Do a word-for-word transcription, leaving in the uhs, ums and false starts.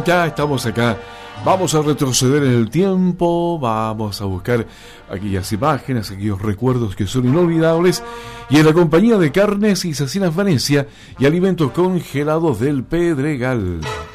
Ya estamos acá. Vamos a retroceder en el tiempo, vamos a buscar aquellas imágenes, aquellos recuerdos que son inolvidables, y en la compañía de Carnes y Cecinas Venecia y Alimentos Congelados del Pedregal.